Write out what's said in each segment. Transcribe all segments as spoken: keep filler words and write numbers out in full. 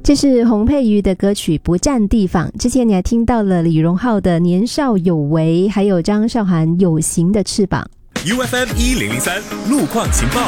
这是洪佩瑜的歌曲《不占地方》。之前你还听到了李荣浩的《年少有为》，还有张韶涵《有形的翅膀》。 U F M 一零零三路况情报，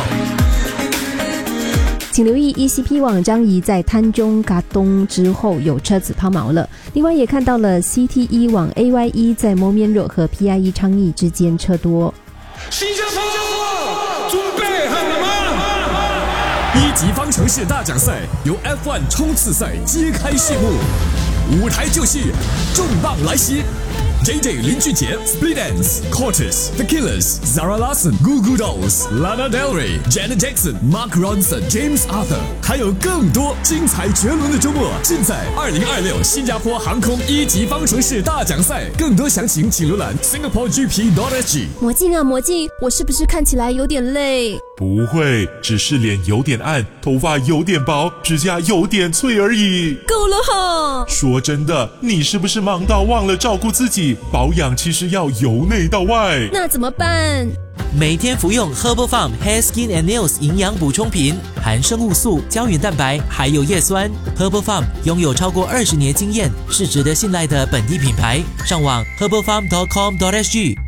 请留意 E C P 网张仪在滩中嘎东之后有车子抛锚了。另外也看到了 C T E 往 A Y E 在摩面若和 P I E 昌邑之间车多。 新加坡准备好了吗？ 一级方程式大奖赛由 F 一 冲刺赛揭开序幕，舞台就绪，重磅来袭。J J 林俊杰、Split Enz、Cortez、The Killers、Zara Larsson、Goo Goo Dolls、Lana Del Rey、Janet Jackson、Mark Ronson、James Arthur， 还有更多精彩绝伦的周末，尽在二零二六新加坡航空一级方程式大奖赛。更多详情请浏览 Singapore G P dot S G。 魔镜啊魔镜，我是不是看起来有点累？ 不会，只是脸有点暗，头发有点薄，指甲有点脆而已。 够了哈！ 说真的，你是不是忙到忘了照顾自己？保养其实要由内到外。 那怎么办？ 每天服用 Herbal Farm Hair Skin and Nails 营养补充品，含生物素、胶原蛋白，还有叶酸。Herbal Farm 拥有超过二十年经验，是值得信赖的本地品牌。上网 herbal farm dot com dot S G。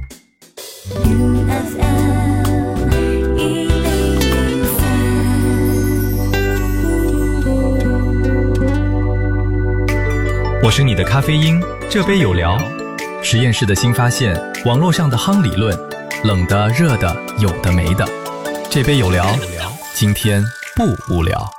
我是你的咖啡因，这杯有聊。实验室的新发现，网络上的夯理论，冷的、热的，有的没的。这杯有聊，今天不无聊。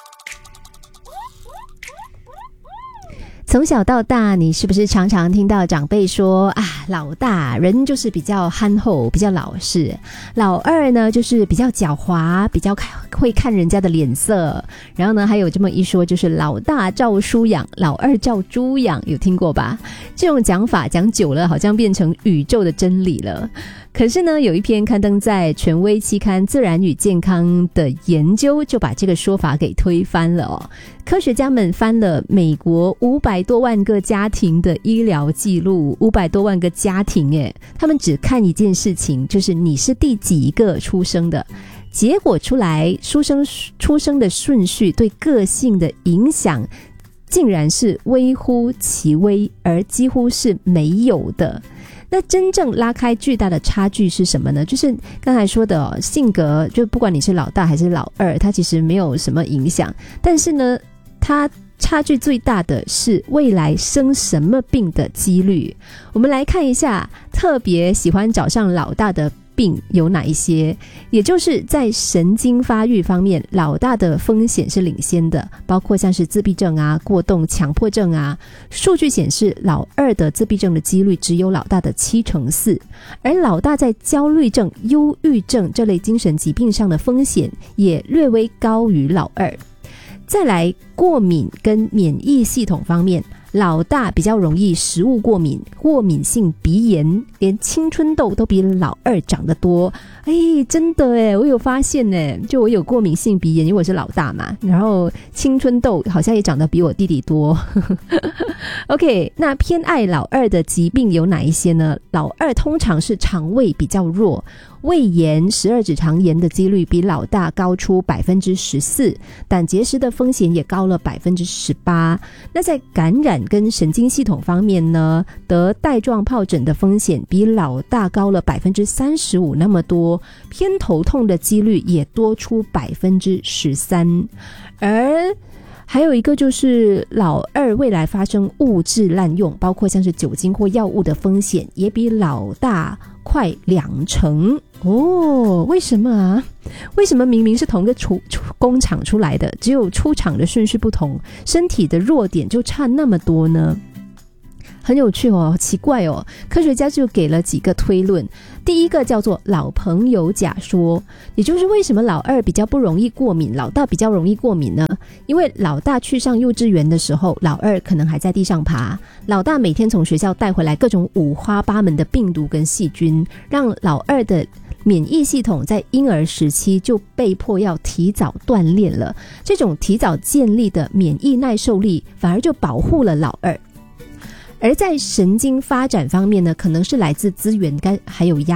从小到大，你是不是常常听到长辈说啊，老大人就是比较憨厚，比较老实，老二呢就是比较狡猾，比较会看人家的脸色。然后呢还有这么一说，就是老大照书养，老二照猪养，有听过吧？这种讲法讲久了好像变成宇宙的真理了。可是呢有一篇刊登在权威期刊《自然与健康》的研究就把这个说法给推翻了哦。科学家们翻了美国五百多万个家庭的医疗记录，五百多万个家庭耶，他们只看一件事情，就是你是第几个出生的。结果出来，出生出生的顺序对个性的影响竟然是微乎其微，而几乎是没有的。那真正拉开巨大的差距是什么呢？就是刚才说的、哦、性格，就不管你是老大还是老二，它其实没有什么影响，但是呢它差距最大的是未来生什么病的几率。我们来看一下特别喜欢找上老大的病有哪一些，也就是在神经发育方面，老大的风险是领先的，包括像是自闭症啊、过动强迫症啊。数据显示，老二的自闭症的几率只有老大的七成四，而老大在焦虑症、忧郁症这类精神疾病上的风险也略微高于老二。再来，过敏跟免疫系统方面，老大比较容易食物过敏，过敏性鼻炎，连青春痘都比老二长得多。哎，真的耶，我有发现耶，就我有过敏性鼻炎，因为我是老大嘛，然后青春痘好像也长得比我弟弟多。OK， 那偏爱老二的疾病有哪一些呢？老二通常是肠胃比较弱，胃炎、十二指肠炎的几率比老大高出 百分之十四， 胆结石的风险也高了 百分之十八。 那在感染跟神经系统方面呢，得带状疱疹的风险比老大高了 百分之三十五 那么多，偏头痛的几率也多出 百分之十三。 而还有一个就是老二未来发生物质滥用，包括像是酒精或药物的风险也比老大快两成哦。为什么啊？为什么明明是同个出出工厂出来的，只有出厂的顺序不同，身体的弱点就差那么多呢？很有趣哦，奇怪哦。科学家就给了几个推论。第一个叫做老朋友假说，也就是为什么老二比较不容易过敏，老大比较容易过敏呢？因为老大去上幼稚园的时候，老二可能还在地上爬，老大每天从学校带回来各种五花八门的病毒跟细菌，让老二的免疫系统在婴儿时期就被迫要提早锻炼了。这种提早建立的免疫耐受力反而就保护了老二。而在神经发展方面呢，可能是来自资源跟还有压力，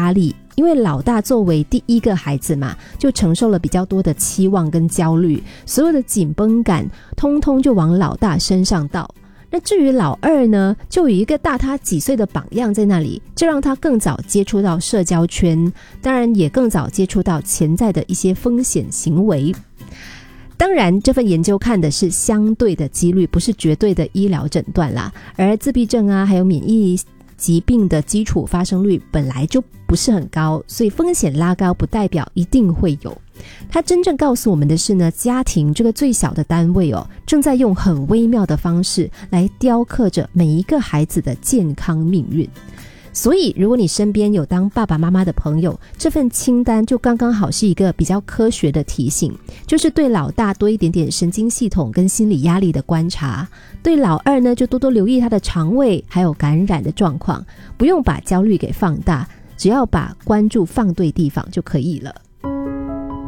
因为老大作为第一个孩子嘛，就承受了比较多的期望跟焦虑，所有的紧绷感通通就往老大身上倒。那至于老二呢，就有一个大他几岁的榜样在那里，这让他更早接触到社交圈，当然也更早接触到潜在的一些风险行为。当然这份研究看的是相对的几率，不是绝对的医疗诊断啦。而自闭症啊，还有免疫疾病的基础发生率本来就不是很高，所以风险拉高不代表一定会有。它真正告诉我们的是呢，家庭这个最小的单位哦，正在用很微妙的方式来雕刻着每一个孩子的健康命运。所以如果你身边有当爸爸妈妈的朋友，这份清单就刚刚好是一个比较科学的提醒，就是对老大多一点点神经系统跟心理压力的观察，对老二呢就多多留意他的肠胃还有感染的状况，不用把焦虑给放大，只要把关注放对地方就可以了。